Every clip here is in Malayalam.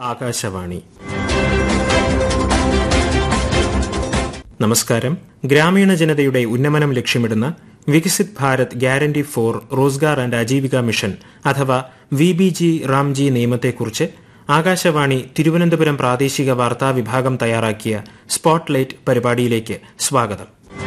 ആകാശവാണി. നമസ്കാരം. ഗ്രാമീണ ജനതയുടെ ഉന്നമനം ലക്ഷ്യമിടുന്ന Viksit Bharat guarantee four Rozgar and Aajeevika mission അഥവാ VBG റാംജി നിയമത്തെക്കുറിച്ച് ആകാശവാണി തിരുവനന്തപുരം പ്രാദേശിക വാർത്താ വിഭാഗം തയ്യാറാക്കിയ സ്പോട്ട്ലൈറ്റ് പരിപാടിയിലേക്ക് സ്വാഗതം.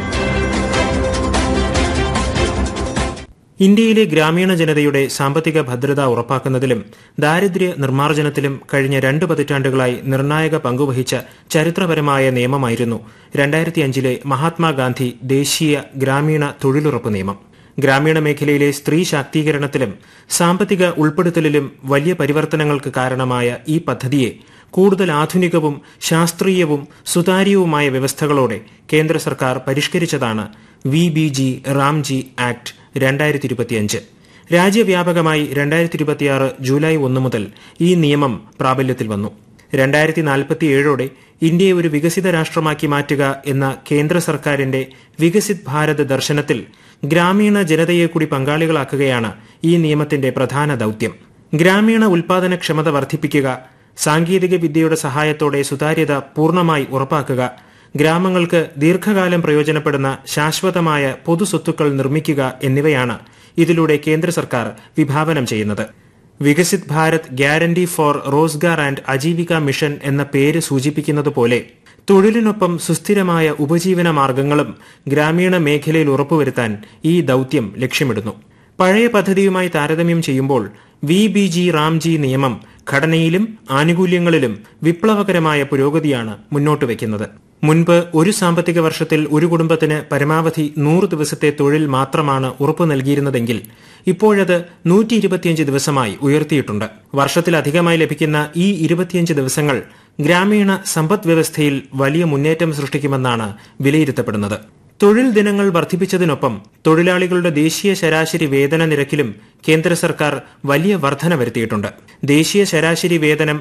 ഇന്ത്യയിലെ ഗ്രാമീണ ജനതയുടെ സാമ്പത്തിക ഭദ്രത ഉറപ്പാക്കുന്നതിലും ദാരിദ്ര്യ നിർമ്മാർജ്ജനത്തിലും കഴിഞ്ഞ 2 പതിറ്റാണ്ടുകളായി നിർണായക പങ്കുവഹിച്ച ചരിത്രപരമായ നിയമമായിരുന്നു 2005 മഹാത്മാഗാന്ധി ദേശീയ ഗ്രാമീണ തൊഴിലുറപ്പ് നിയമം. ഗ്രാമീണ മേഖലയിലെ സ്ത്രീ ശാക്തീകരണത്തിലും സാമ്പത്തിക ഉൾപ്പെടുത്തലിലും വലിയ പരിവർത്തനങ്ങൾക്ക് കാരണമായ ഈ പദ്ധതിയെ കൂടുതൽ ആധുനികവും ശാസ്ത്രീയവും സുതാര്യവുമായ വ്യവസ്ഥകളോടെ കേന്ദ്ര സർക്കാർ പരിഷ്കരിച്ചതാണ് VBG റാംജി ആക്ട് 2025. രാജ്യവ്യാപകമായി 2026 ജൂലൈ 1 മുതൽ ഈ നിയമം പ്രാബല്യത്തിൽ വന്നു. 2047ഓടെ ഇന്ത്യയെ ഒരു വികസിത രാഷ്ട്രമാക്കി മാറ്റുക എന്ന കേന്ദ്ര സർക്കാരിന്റെ വികസിത് ഭാരത് ദർശനത്തിൽ ഗ്രാമീണ ജനതയെ കൂടി പങ്കാളികളാക്കുകയാണ് ഈ നിയമത്തിന്റെ പ്രധാന ദൌത്യം. ഗ്രാമീണ ഉൽപാദനക്ഷമത വർദ്ധിപ്പിക്കുക, സാങ്കേതിക വിദ്യയുടെ സഹായത്തോടെ സുതാര്യത പൂർണ്ണമായി ഉറപ്പാക്കുക, ഗ്രാമങ്ങൾക്ക് ദീർഘകാലം പ്രയോജനപ്പെടുന്ന ശാശ്വതമായ പൊതുസ്വത്തുക്കൾ നിർമ്മിക്കുക എന്നിവയാണ് ഇതിലൂടെ കേന്ദ്ര സർക്കാർ വിഭാവനം ചെയ്യുന്നത്. Viksit Bharat guarantee four Rozgar and Aajeevika mission എന്ന പേര് സൂചിപ്പിക്കുന്നതുപോലെ തൊഴിലിനൊപ്പം സുസ്ഥിരമായ ഉപജീവന മാർഗങ്ങളും ഗ്രാമീണ മേഖലയിൽ ഉറപ്പുവരുത്താൻ ഈ ദൌത്യം ലക്ഷ്യമിടുന്നു. പഴയ പദ്ധതിയുമായി താരതമ്യം ചെയ്യുമ്പോൾ VBG റാംജി നിയമം ഘടനയിലും ആനുകൂല്യങ്ങളിലും വിപ്ലവകരമായ പുരോഗതിയാണ് മുന്നോട്ട് വയ്ക്കുന്നത്. മുൻപ് ഒരു സാമ്പത്തിക വർഷത്തിൽ ഒരു കുടുംബത്തിന് പരമാവധി 100 ദിവസത്തെ തൊഴിൽ മാത്രമാണ് ഉറപ്പു നൽകിയിരുന്നതെങ്കിൽ ഇപ്പോഴത് 125 ദിവസമായി ഉയർത്തിയിട്ടുണ്ട്. വർഷത്തിലധികമായി ലഭിക്കുന്ന ഈ 25 ദിവസങ്ങൾ ഗ്രാമീണ സമ്പദ് വ്യവസ്ഥയിൽ വലിയ മുന്നേറ്റം സൃഷ്ടിക്കുമെന്നാണ് വിലയിരുത്തപ്പെടുന്നത്. തൊഴിൽ ദിനങ്ങൾ വർദ്ധിപ്പിച്ചതിനൊപ്പം തൊഴിലാളികളുടെ ദേശീയ ശരാശരി വേതന നിരക്കിലും കേന്ദ്ര സർക്കാർ വലിയ വർധന വരുത്തിയിട്ടുണ്ട്. ദേശീയ ശരാശരി വേതനം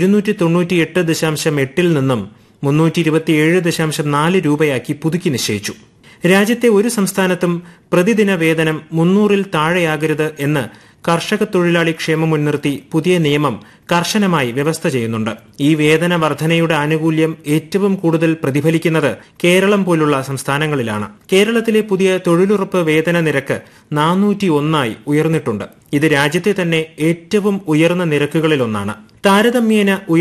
298.8 നിന്നും 327.4 രൂപയാക്കി പുതുക്കി നിശ്ചയിച്ചു. രാജ്യത്തെ ഒരു സംസ്ഥാനത്തും പ്രതിദിന വേതനം 300-ൽ താഴെയാകരുത് എന്ന് കർഷക തൊഴിലാളി ക്ഷേമം മുൻനിർത്തി പുതിയ നിയമം കർശനമായി വ്യവസ്ഥ ചെയ്യുന്നുണ്ട്. ഈ വേതന വർധനയുടെ ആനുകൂല്യം ഏറ്റവും കൂടുതൽ പ്രതിഫലിക്കുന്നത് കേരളം പോലുള്ള സംസ്ഥാനങ്ങളിലാണ്. കേരളത്തിലെ പുതിയ തൊഴിലുറപ്പ് വേതന നിരക്ക് 401 ഉയർന്നിട്ടുണ്ട്. ഇത് രാജ്യത്തെ തന്നെ ഏറ്റവും ഉയർന്ന നിരക്കുകളിലൊന്നാണ്. താരതമ്യേന